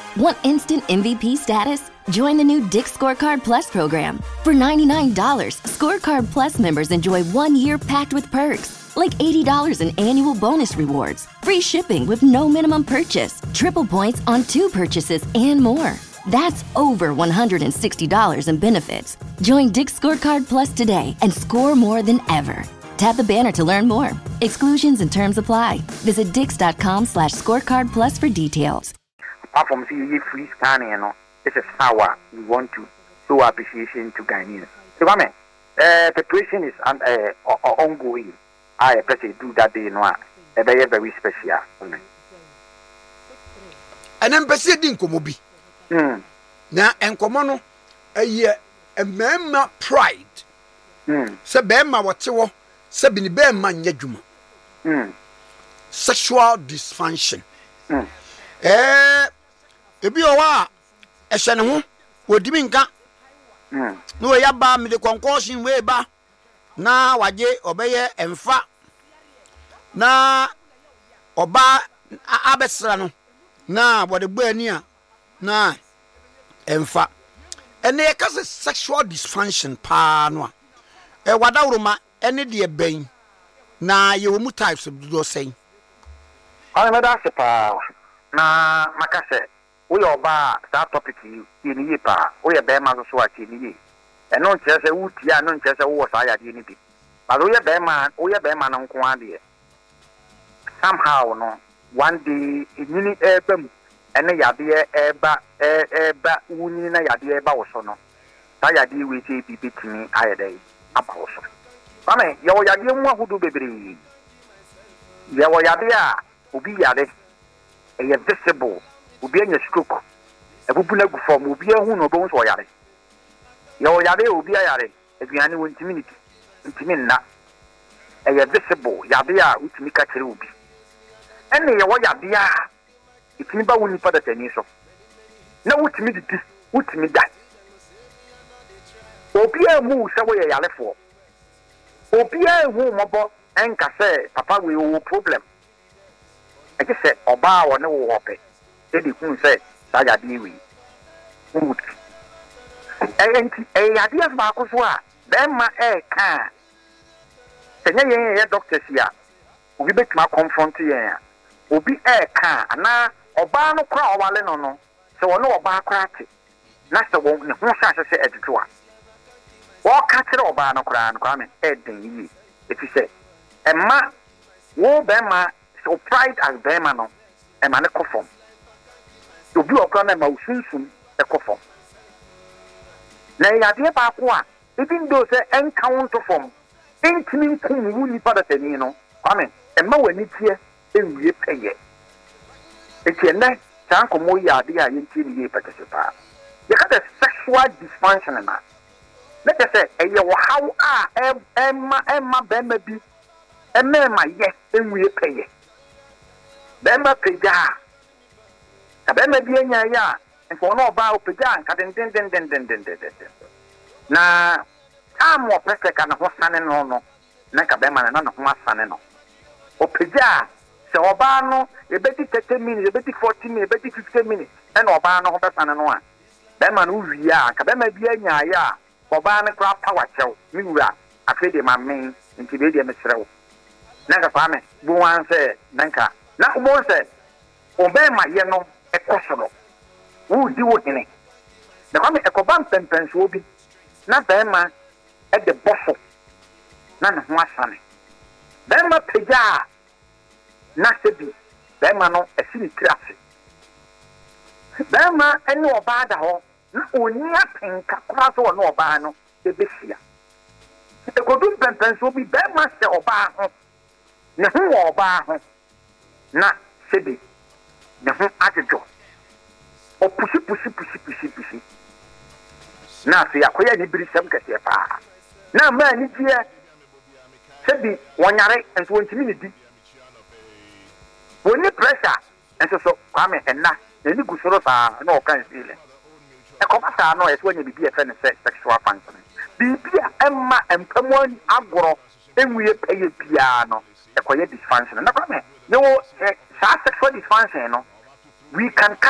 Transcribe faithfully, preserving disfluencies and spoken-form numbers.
Want instant M V P status? Join the new Dick's Scorecard Plus program. For ninety-nine dollars, Scorecard Plus members enjoy one year packed with perks, like eighty dollars in annual bonus rewards, free shipping with no minimum purchase, triple points on two purchases, and more. That's over one hundred sixty dollars in benefits. Join Dick's Scorecard Plus today and score more than ever. Tap the banner to learn more. Exclusions and terms apply. Visit dix.com slash scorecard plus for details. Apart from seeing free scanning, you know, this is how we want to show appreciation to Ghanaians. So, I mean, uh, preparation is um, uh, ongoing. I appreciate do that day, you know, a very, very special. And I'm proceeding Komobi. Hmm. Now, and Komono, a year, a memma pride. Hmm. So, Bema, what's your Sabini Beman Yajuma. Hmm. Sexual dysfunction. Hmm. Eh, ebi owa e hye ne ho wodimi nka mm no ya ba me de concussion we ba na waje obeye emfa na oba abesra no na bode bu ani a na emfa ene ye kase sexual dysfunction pa no a e wadawroma ene de ben na ye wo mu types of do say I know that's pa na makase we oba that topic you ni pa we be ma so so ati ni e no nche se wutia no nche se wo sa ya de ni bi but we be ma we be ma no nko ade somehow no one day ni e bam ene ya de e ba e ba wuni na ya de e ba wo so no ta ya de we che bi bitimi ayede aba wo so ame ye wo ya de mu ahudu bebre ye wo ya de a obi ya de e visible obi anya stroke ebubula gu form obi ahu no bo so yare yo yare obi ayare aduane wontimi ni ntimi nna e visible yade a utimi ka kire obi ene ye wo yade a itimi ba woni pada tani so na utimi di utimi da obi amu se wo ye yare fo obi ahu mobo enka se papa we wo problem I just said, Oba or no whopping. Then he said, Saga Dewey. And a idea of Marcoswa, then my air can. Say, doctors here. We bet my confront here. Will be air can, and now Oba no crow while no no. So no Oba crack it. That's the one who shall say at the door. Walk catch it Oba no crown, coming, Edding ye. If you say, and ma, wo bema. So pride as Bema no, a man a coffin. To be a crime and Mausunsun a coffin. Nay, idea Bakwa, even though they encounter from eighteen Kuni Padatanino, coming, and Mowen here in repay it. It's a night, Sanko Moya, the Ayentin ye participa. You got a sexual dysfunction, man. Let us say, and you how are Emma Emma Bemabi, and Emma, yes, in repay it. Bema peja abema bi anya ya nko no ba peja nka den den den den den den den na amo pressure kana ho sane no no na ka bema na na ho asane no o peja se oba no e beti thirty minutes e beti forty minutes e beti fifty minutes e na oba no ho besane no a bema no wi ya ka bema bi anya ya oba no kra power chew mi wura afede ma men nti be de mesrewo na ka fa me bu wan se nanka na ubo se obema ye no ekosoro wo di wo hene na kwame ekobam pempenso obi na bema e de bosso na na ho asane bema peja na sebi bema no esini krase bema ene oba da ho na oni apenka kwa so no oba no e besia ekodum pempenso obi bema se oba ho ne ho oba ho na sebi ne ho ajejo o pushi pushi pushi pushi pushi na se akoya ni birisam kase pa na ma ni tie sebi wonyare enso wontimi ni di woni pressure enso so kwame enna ni gusoro sa na o kan sile e ko pasa no eso nya bibi e fe ne sexual function bibi a emma empamon agoro enwie peye bia no e ko ye dysfunction na kwame no, uh, sexual dysfunction, no, we can